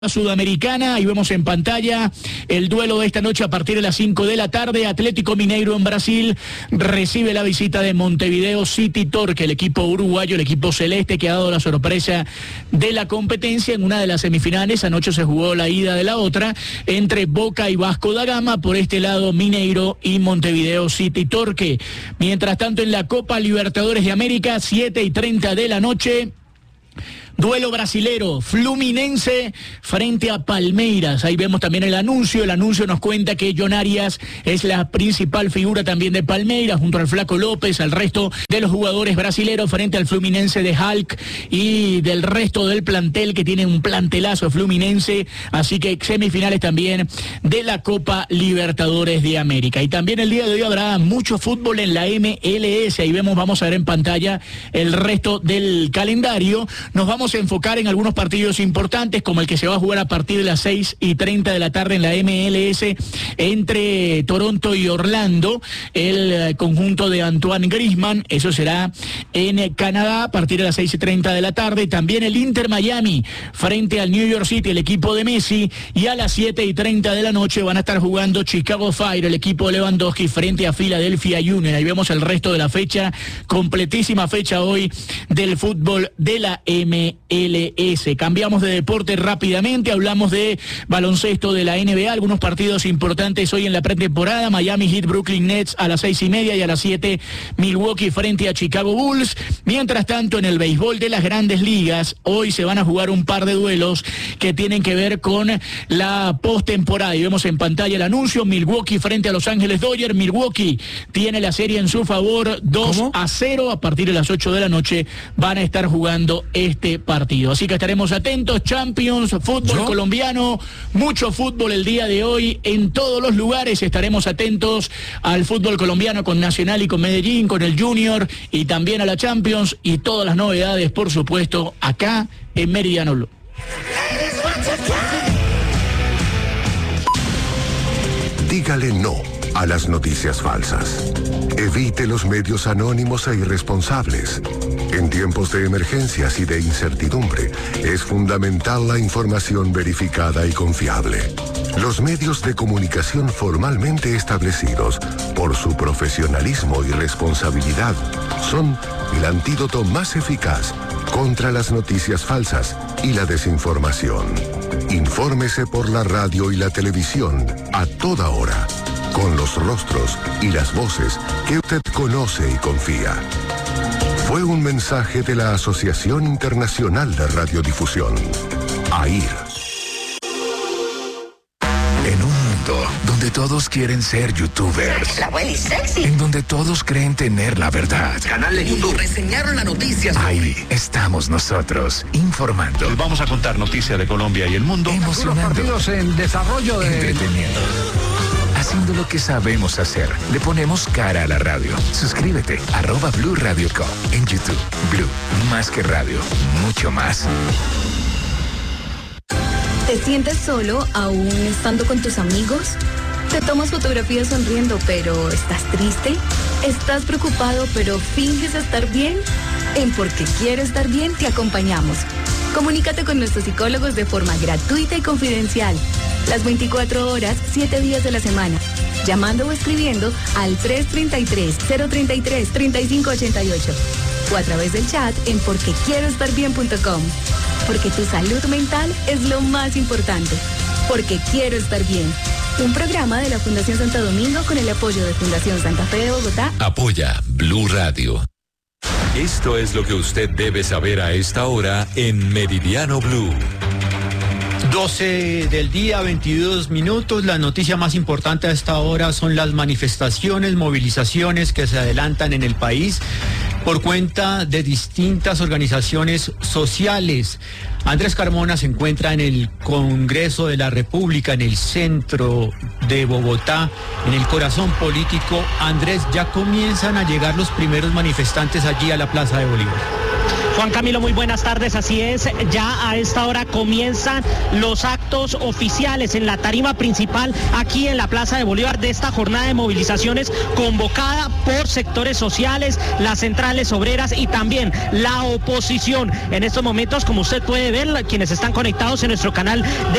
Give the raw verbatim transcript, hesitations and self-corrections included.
Sudamericana, y vemos en pantalla el duelo de esta noche a partir de las cinco de la tarde. Atlético Mineiro en Brasil recibe la visita de Montevideo City Torque, el equipo uruguayo, el equipo celeste que ha dado la sorpresa de la competencia en una de las semifinales. Anoche se jugó la ida de la otra entre Boca y Vasco da Gama, por este lado Mineiro y Montevideo City Torque. Mientras tanto, en la Copa Libertadores de América, siete y treinta de la noche, duelo brasilero, Fluminense frente a Palmeiras. Ahí vemos también el anuncio. El anuncio nos cuenta que John Arias es la principal figura también de Palmeiras, junto al Flaco López, al resto de los jugadores brasileros frente al Fluminense de Hulk y del resto del plantel, que tiene un plantelazo Fluminense. Así que semifinales también de la Copa Libertadores de América. Y también el día de hoy habrá mucho fútbol en la M L S. Ahí vemos, vamos a ver en pantalla el resto del calendario. Nos vamos a enfocar en algunos partidos importantes, como el que se va a jugar a partir de las seis y treinta de la tarde en la M L S entre Toronto y Orlando, el conjunto de Antoine Griezmann. Eso será en Canadá a partir de las seis y treinta de la tarde. También el Inter Miami frente al New York City, el equipo de Messi, y a las siete y treinta de la noche van a estar jugando Chicago Fire, el equipo de Lewandowski, frente a Philadelphia Union. Ahí vemos el resto de la fecha, completísima fecha hoy del fútbol de la M L S. Cambiamos de deporte rápidamente, hablamos de baloncesto de la N B A, algunos partidos importantes hoy en la pretemporada. Miami Heat, Brooklyn Nets a las seis y media, y a las siete Milwaukee frente a Chicago Bulls. Mientras tanto, en el béisbol de las Grandes Ligas, hoy se van a jugar un par de duelos que tienen que ver con la postemporada, y vemos en pantalla el anuncio. Milwaukee frente a Los Ángeles Dodgers. Milwaukee tiene la serie en su favor, dos a cero. A partir de las ocho de la noche van a estar jugando este partido, así que estaremos atentos. Champions, fútbol ¿Yo? colombiano, mucho fútbol el día de hoy en todos los lugares. Estaremos atentos al fútbol colombiano con Nacional y con Medellín, con el Junior, y también a la Champions y todas las novedades, por supuesto, acá en Meridiano Blue. Dígale no a las noticias falsas. Evite los medios anónimos e irresponsables. En tiempos de emergencias y de incertidumbre, es fundamental la información verificada y confiable. Los medios de comunicación formalmente establecidos por su profesionalismo y responsabilidad son el antídoto más eficaz contra las noticias falsas y la desinformación. Infórmese por la radio y la televisión a toda hora, con los rostros y las voces que usted conoce y confía. Fue un mensaje de la Asociación Internacional de Radiodifusión, A I R. En un mundo donde todos quieren ser youtubers, la abuela es sexy, en donde todos creen tener la verdad, canal de YouTube, reseñaron la noticia. Ahí estamos nosotros, informando. Les vamos a contar noticias de Colombia y el mundo, emocionando, partidos en desarrollo de... entreteniendo, haciendo lo que sabemos hacer. Le ponemos cara a la radio. Suscríbete, arroba Blue Radio Co. En YouTube. Blue, más que radio, mucho más. ¿Te sientes solo aún estando con tus amigos? ¿Te tomas fotografías sonriendo pero estás triste? ¿Estás preocupado pero finges estar bien? En Porque Quiero Estar Bien te acompañamos. Comunícate con nuestros psicólogos de forma gratuita y confidencial. Las veinticuatro horas, siete días de la semana. Llamando o escribiendo al tres tres tres, cero tres tres, tres cinco ocho ocho. O a través del chat en porque quiero estar bien punto com. Porque tu salud mental es lo más importante. Porque Quiero Estar Bien. Un programa de la Fundación Santo Domingo con el apoyo de Fundación Santa Fe de Bogotá. Apoya Blue Radio. Esto es lo que usted debe saber a esta hora en Meridiano Blue. doce del día, veintidós minutos. La noticia más importante a esta hora son las manifestaciones, movilizaciones que se adelantan en el país por cuenta de distintas organizaciones sociales. Andrés Carmona se encuentra en el Congreso de la República, en el centro de Bogotá, en el corazón político. Andrés, ya comienzan a llegar los primeros manifestantes allí a la Plaza de Bolívar. Juan Camilo, muy buenas tardes, así es, ya a esta hora comienzan los actos oficiales en la tarima principal aquí en la Plaza de Bolívar de esta jornada de movilizaciones convocada por sectores sociales, las centrales obreras y también la oposición. En estos momentos, como usted puede ver, quienes están conectados en nuestro canal de